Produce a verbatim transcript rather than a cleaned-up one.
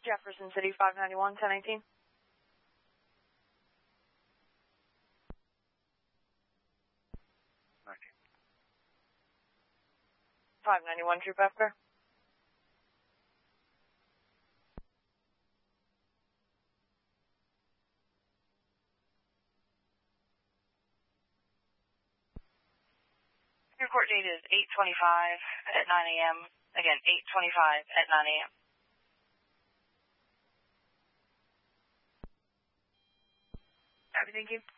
Jefferson City, five ninety-one, ten eighteen. five ninety-one, Troop After. Your court date is eight twenty-five at nine A M Again, eight twenty-five at nine A M Copy, thank you.